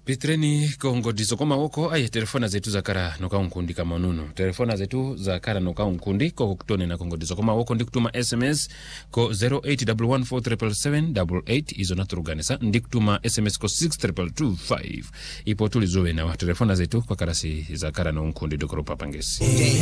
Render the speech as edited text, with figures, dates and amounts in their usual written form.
Pitreni kongo dizokoma woko aye telefona zetu za kara noka unkundi kama nunu. Telefona zetu za kara noka unkundi koko kutone na kongo dizokoma woko ndikutuma SMS ko 0811477788 izo naturuganisa ndikutuma SMS ko 6225. Ipo tulizowe na telefona zetu kwa karasi za kara no unkundi dokoro papangesi.